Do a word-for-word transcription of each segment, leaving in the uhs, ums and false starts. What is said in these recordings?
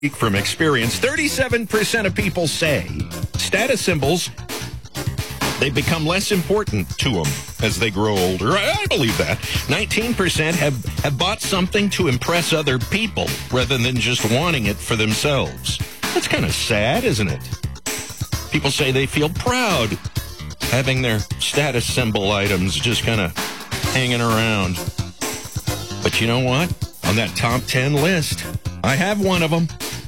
From experience, thirty-seven percent of people say status symbols, they become less important to them as they grow older. I believe that. nineteen percent have, have bought something to impress other people rather than just wanting it for themselves. That's kind of sad, isn't it? People say they feel proud having their status symbol items just kind of hanging around. But you know what? On that top ten list, I have one of them.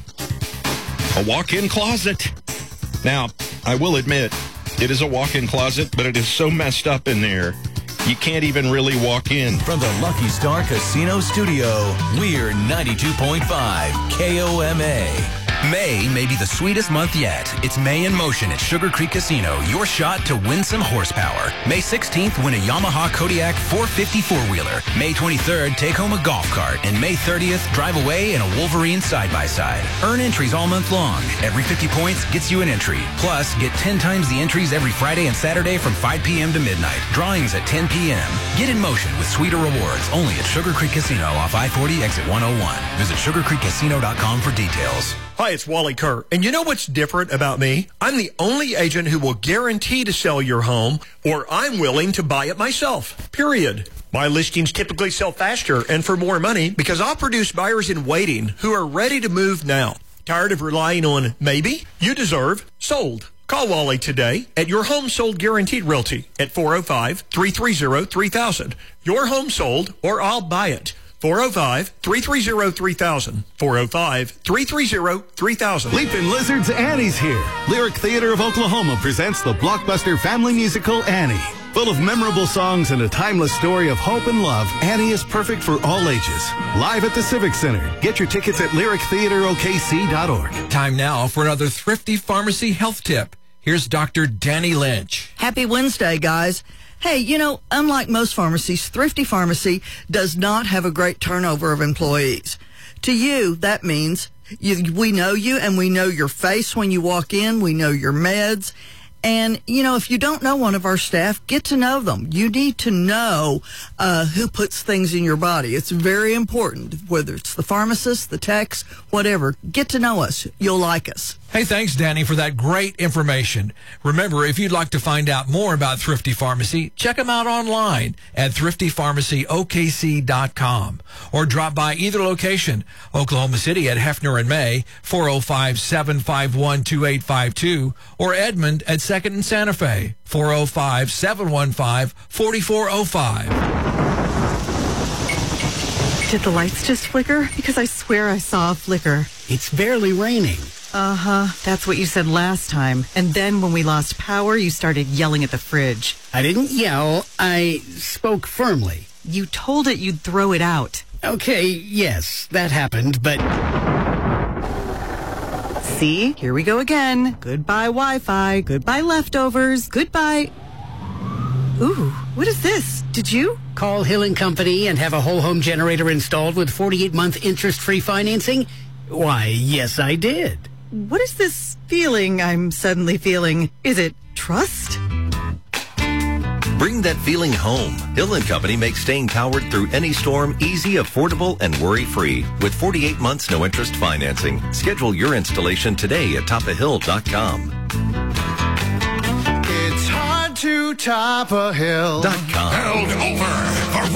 A walk-in closet. Now, I will admit, it is a walk-in closet, but it is so messed up in there, you can't even really walk in. From the Lucky Star Casino Studio, we're ninety-two point five K O M A. May may be the sweetest month yet. It's May in Motion at Sugar Creek Casino. Your shot to win some horsepower. May sixteenth, win a Yamaha Kodiak four fifty four-wheeler. May twenty-third, take home a golf cart. And May thirtieth, drive away in a Wolverine side-by-side. Earn entries all month long. Every fifty points gets you an entry. Plus, get ten times the entries every Friday and Saturday from five p.m. to midnight. Drawings at ten p.m. Get in motion with sweeter rewards only at Sugar Creek Casino off I forty, exit one oh one. Visit sugar creek casino dot com for details. Hi, it's Wally Kerr. And you know what's different about me? I'm the only agent who will guarantee to sell your home, or I'm willing to buy it myself, period. My listings typically sell faster and for more money because I'll produce buyers in waiting who are ready to move now. Tired of relying on maybe? You deserve sold. Call Wally today at Your Home Sold Guaranteed Realty at four oh five, three three zero, three thousand. Your home sold, or I'll buy it. four oh five, three three zero, three thousand. four oh five, three three zero, three thousand. Leaping Lizards Annie's here. Lyric Theater of Oklahoma presents the blockbuster family musical Annie. Full of memorable songs and a timeless story of hope and love, Annie is perfect for all ages. Live at the Civic Center. Get your tickets at lyric theater o k c dot org. Time now for another Thrifty Pharmacy health tip. Here's Doctor Danny Lynch. Happy Wednesday, guys. Hey, you know, unlike most pharmacies, Thrifty Pharmacy does not have a great turnover of employees. To you, that means you, we know you and we know your face when you walk in. We know your meds. And, you know, if you don't know one of our staff, get to know them. You need to know uh, who puts things in your body. It's very important, whether it's the pharmacist, the techs, whatever. Get to know us. You'll like us. Hey, thanks, Danny, for that great information. Remember, if you'd like to find out more about Thrifty Pharmacy, check them out online at thrifty pharmacy o k c dot com or drop by either location, Oklahoma City at Hefner and May, four oh five, seven five one, two eight five two, or Edmond at second and Santa Fe, four oh five, seven one five, four four oh five. Did the lights just flicker? Because I swear I saw a flicker. It's barely raining. Uh-huh. That's what you said last time. And then when we lost power, you started yelling at the fridge. I didn't yell. I spoke firmly. You told it you'd throw it out. Okay, yes, that happened, but... See? Here we go again. Goodbye Wi-Fi. Goodbye leftovers. Goodbye... Ooh, what is this? Did you? Call Hill and Company and have a whole home generator installed with forty-eight month interest-free financing? Why, yes, I did. What is this feeling I'm suddenly feeling? Is it trust? Bring that feeling home. Hill and Company makes staying powered through any storm easy, affordable, and worry-free with forty-eight months no-interest financing. Schedule your installation today at top of hill dot com. It's hard to top a hill. Dot com. Held over for